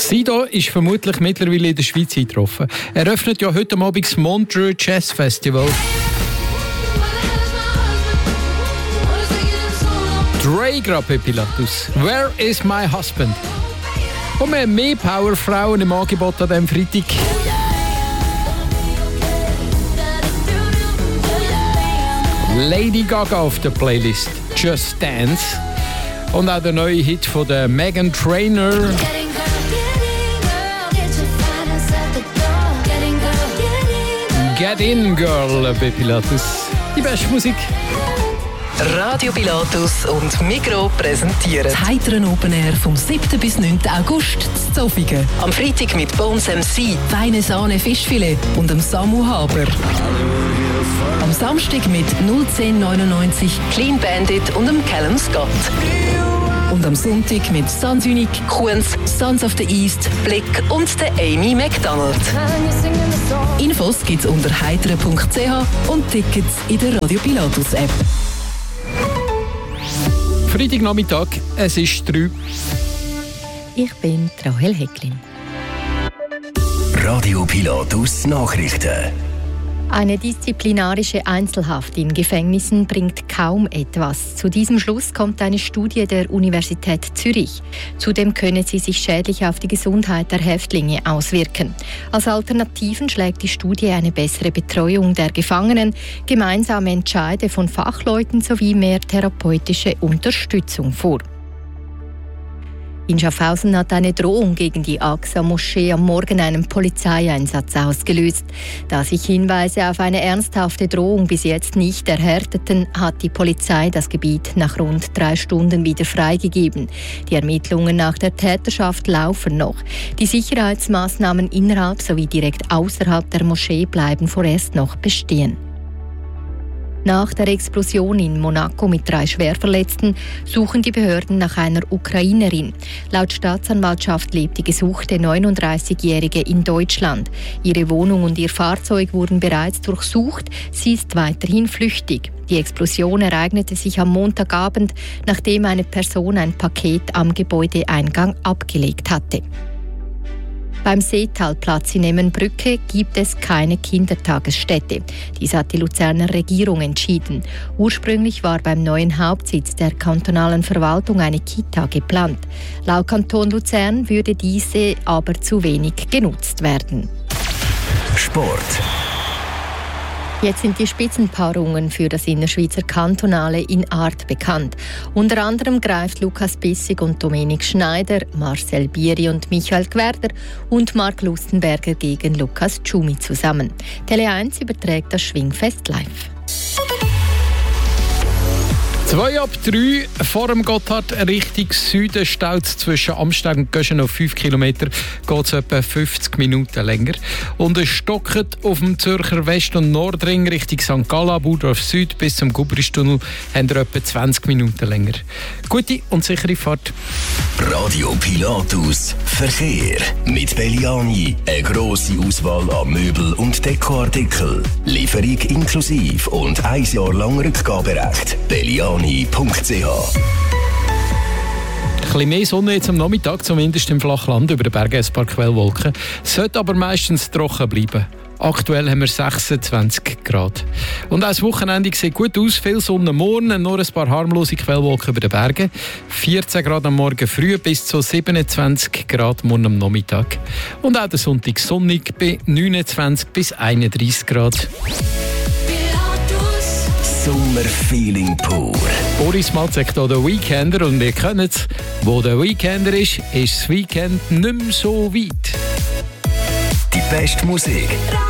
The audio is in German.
Sido ist vermutlich mittlerweile in der Schweiz eingetroffen. Er öffnet ja heute Abend das Montreux Jazz Festival. Dre gerade Pilatus. Where is my husband? Und wir haben mehr Powerfrauen im Angebot an diesem Freitag. Lady Gaga auf der Playlist Just Dance. Und auch der neue Hit von der Meghan Trainor. Get in, Girl, bei Pilatus. Die beste Musik. Radio Pilatus und Migros präsentieren das heitere Open Air vom 7. bis 9. August zu Zofingen. am Freitag mit Bones MC, Feine Sahne Fischfilet und dem Samu Haber. Am Samstag mit 01099 Clean Bandit und dem Callum Scott. und am Sonntag mit Sans Unique, Kuhns, Sons of the East, Blick und der Amy McDonald. Infos gibt's unter heitere.ch und Tickets in der Radio Pilatus App. Freitagnachmittag, es ist 3. Ich bin Rahel Hecklin. Radio Pilatus Nachrichten. Eine disziplinarische Einzelhaft in Gefängnissen bringt kaum etwas. Zu diesem Schluss kommt eine Studie der Universität Zürich. Zudem könne sie sich schädlich auf die Gesundheit der Häftlinge auswirken. Als Alternativen schlägt die Studie eine bessere Betreuung der Gefangenen, gemeinsame Entscheide von Fachleuten sowie mehr therapeutische Unterstützung vor. In Schaffhausen hat eine Drohung gegen die Aqsa-Moschee am Morgen einen Polizeieinsatz ausgelöst. Da sich Hinweise auf eine ernsthafte Drohung bis jetzt nicht erhärteten, hat die Polizei das Gebiet nach rund 3 Stunden wieder freigegeben. Die Ermittlungen nach der Täterschaft laufen noch. Die Sicherheitsmaßnahmen innerhalb sowie direkt außerhalb der Moschee bleiben vorerst noch bestehen. Nach der Explosion in Monaco mit 3 Schwerverletzten suchen die Behörden nach einer Ukrainerin. Laut Staatsanwaltschaft lebt die gesuchte 39-Jährige in Deutschland. Ihre Wohnung und ihr Fahrzeug wurden bereits durchsucht. Sie ist weiterhin flüchtig. Die Explosion ereignete sich am Montagabend, nachdem eine Person ein Paket am Gebäudeeingang abgelegt hatte. Beim Seetalplatz in Emmenbrücke gibt es keine Kindertagesstätte. Dies hat die Luzerner Regierung entschieden. Ursprünglich war beim neuen Hauptsitz der kantonalen Verwaltung eine Kita geplant. Laut Kanton Luzern würde diese aber zu wenig genutzt werden. Sport. Jetzt sind die Spitzenpaarungen für das Innerschweizer Kantonale in Art bekannt. Unter anderem greift Lukas Bissig und Dominik Schneider, Marcel Bieri und Michael Gwerder und Marc Lustenberger gegen Lukas Tschumi zusammen. Tele1 überträgt das Schwingfest live. 2 ab 3 vor dem Gotthard Richtung Süden staut zwischen Amsteg und Göschen auf 5 Kilometer, geht es etwa 50 Minuten länger. Und es stockt auf dem Zürcher West- und Nordring Richtung St. Gallen, Budorf Süd bis zum Gubristunnel haben wir etwa 20 Minuten länger. Gute und sichere Fahrt. Radio Pilatus Verkehr. Mit Belliani eine grosse Auswahl an Möbel- und Dekoartikeln. Lieferung inklusiv und 1 Jahr lang Rückgaberecht. Belliani.ch. Ein bisschen mehr Sonne jetzt am Nachmittag, zumindest im Flachland, über den Bergen ein paar Quellwolken. Sollte aber meistens trocken bleiben. Aktuell haben wir 26 Grad. Und auch das Wochenende sieht gut aus. Viel Sonne morgen, nur ein paar harmlose Quellwolken über den Bergen. 14 Grad am Morgen früh bis zu 27 Grad morgen am Nachmittag. Und auch der Sonntag sonnig bei 29 bis 31 Grad. Sommerfeeling pur. Boris Matzek hier, der Weekender. Und ihr kennt es, wo der Weekender ist das Weekend nicht mehr so weit. Die beste Musik.